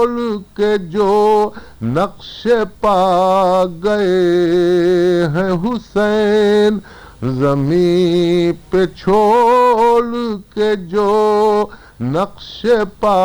के जो नक्शे पा गए हैं हुसैन, ज़मीं पे छोड़ के जो नक्शे पा